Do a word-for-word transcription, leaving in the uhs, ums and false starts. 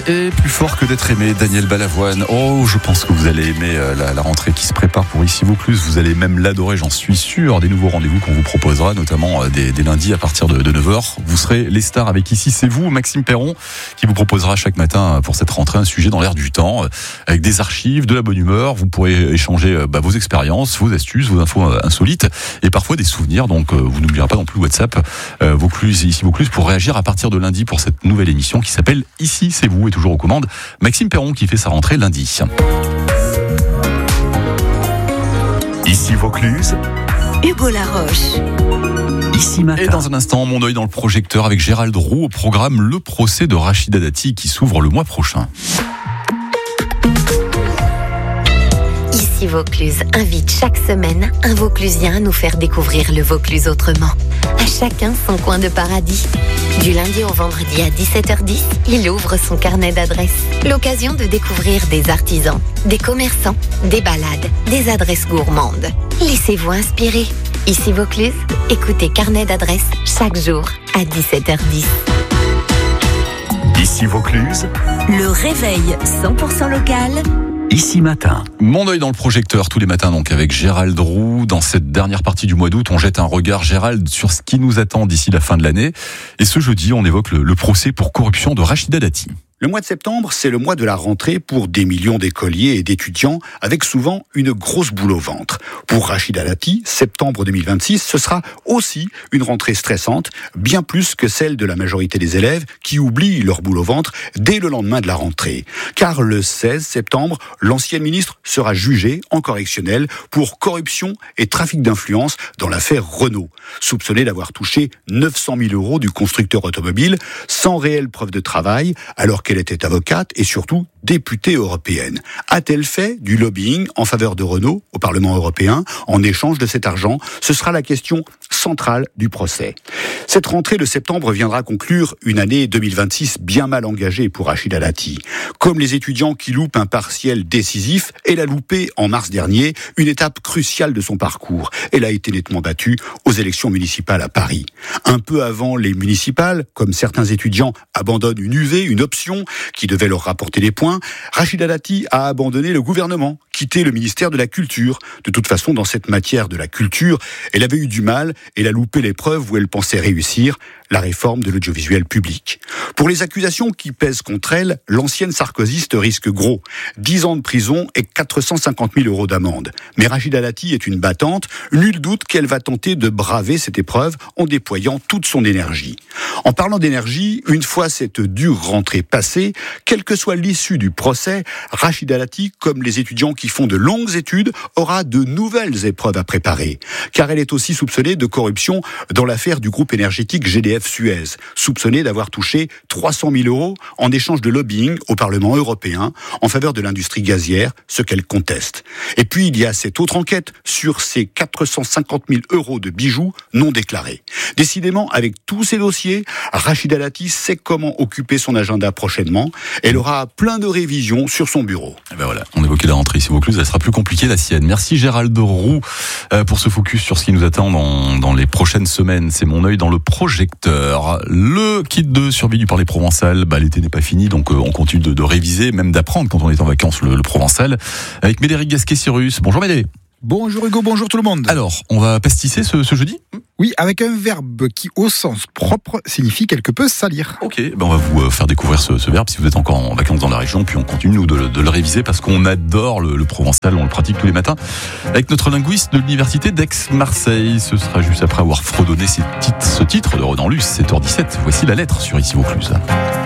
est plus fort que d'être aimé, Daniel Balavoine. Oh, je pense que vous allez aimer la, la rentrée qui se prépare pour Ici Vaucluse. Vous allez même l'adorer, j'en suis sûr. Des nouveaux rendez-vous qu'on vous proposera, notamment des, des lundis à partir de, de neuf heures. Vous serez les stars avec Ici C'est Vous, Maxime Perron, qui vous proposera chaque matin pour cette rentrée un sujet dans l'air du temps, avec des archives, de la bonne humeur. Vous pourrez échanger bah, vos expériences, vos astuces, vos infos insolites et parfois des souvenirs. Donc vous n'oublierez pas non plus WhatsApp, euh, Vaucluse, Ici Vaucluse, pour réagir à partir de lundi pour cette nouvelle émission qui s'appelle Ici C'est Vous, et toujours aux commandes Maxime Perron qui fait sa rentrée lundi. Ici Vaucluse, Hugo Laroche. Ici Matin. Et dans un instant, mon œil dans le projecteur avec Gérald Roux au programme Le procès de Rachida Dati qui s'ouvre le mois prochain. Ici Vaucluse invite chaque semaine un Vauclusien à nous faire découvrir le Vaucluse autrement. À chacun son coin de paradis. Du lundi au vendredi à dix-sept heures dix, il ouvre son carnet d'adresses. L'occasion de découvrir des artisans, des commerçants, des balades, des adresses gourmandes. Laissez-vous inspirer. Ici Vaucluse, écoutez Carnet d'adresses chaque jour à dix-sept heures dix. Ici Vaucluse, Le réveil cent pour cent local. Ici Matin. Mon œil dans le projecteur tous les matins donc avec Gérald Roux. Dans cette dernière partie du mois d'août, on jette un regard, Gérald, sur ce qui nous attend d'ici la fin de l'année. Et ce jeudi, on évoque le, le procès pour corruption de Rachida Dati. Le mois de septembre, c'est le mois de la rentrée pour des millions d'écoliers et d'étudiants, avec souvent une grosse boule au ventre. Pour Rachida Dati, septembre deux mille vingt-six, ce sera aussi une rentrée stressante, bien plus que celle de la majorité des élèves qui oublient leur boule au ventre dès le lendemain de la rentrée. Car le seize septembre, l'ancienne ministre sera jugée en correctionnel pour corruption et trafic d'influence dans l'affaire Renault, soupçonnée d'avoir touché neuf cent mille euros du constructeur automobile sans réelle preuve de travail, alors qu'elle était avocate et surtout députée européenne. A-t-elle fait du lobbying en faveur de Renault au Parlement européen en échange de cet argent ? Ce sera la question centrale du procès. Cette rentrée de septembre viendra conclure une année deux mille vingt-six bien mal engagée pour Rachida Dati. Comme les étudiants qui loupent un partiel décisif, elle a loupé en mars dernier une étape cruciale de son parcours. Elle a été nettement battue aux élections municipales à Paris. Un peu avant les municipales, comme certains étudiants abandonnent une U V, une option qui devait leur rapporter des points, Rachida Dati a abandonné le gouvernement, quitté le ministère de la Culture. De toute façon, dans cette matière de la culture, elle avait eu du mal, elle a loupé l'épreuve où elle pensait réussir, la réforme de l'audiovisuel public. Pour les accusations qui pèsent contre elle, l'ancienne sarkozyste risque gros. dix ans de prison et quatre cent cinquante mille euros d'amende. Mais Rachida Dati est une battante, nul doute qu'elle va tenter de braver cette épreuve en déployant toute son énergie. En parlant d'énergie, une fois cette dure rentrée passée, quelle que soit l'issue du procès, Rachida Dati, comme les étudiants qui font de longues études, aura de nouvelles épreuves à préparer. Car elle est aussi soupçonnée de corruption dans l'affaire du groupe énergétique G D F Suez, soupçonnée d'avoir touché trois cent mille euros en échange de lobbying au Parlement européen en faveur de l'industrie gazière, ce qu'elle conteste. Et puis il y a cette autre enquête sur ces quatre cent cinquante mille euros de bijoux non déclarés. Décidément, avec tous ces dossiers, Rachida Dati sait comment occuper son agenda prochainement. Elle aura plein de révisions sur son bureau. Et ben voilà, on évoquait la rentrée ici Vaucluse, elle sera plus compliquée la sienne. Merci Gérald Roux euh, pour ce focus sur ce qui nous attend dans, dans les prochaines semaines. C'est mon œil dans le projecteur. Le kit de survie du parler provençal, bah, l'été n'est pas fini, donc euh, on continue de, de réviser, même d'apprendre quand on est en vacances le, le provençal. Avec Médéric Gasquet-Cyrus. Bonjour Médéric. Bonjour Hugo, bonjour tout le monde. Alors, on va pastisser ce, ce jeudi ? Oui, avec un verbe qui, au sens propre, signifie quelque peu salir. Ok, ben on va vous faire découvrir ce, ce verbe si vous êtes encore en vacances dans la région, puis on continue nous de, de le réviser parce qu'on adore le, le provençal, on le pratique tous les matins avec notre linguiste de l'université d'Aix-Marseille. Ce sera juste après avoir fredonné ces titres, ce titre de Renan Luce, sept heures dix-sept. Voici la lettre sur Ici Vaucluse.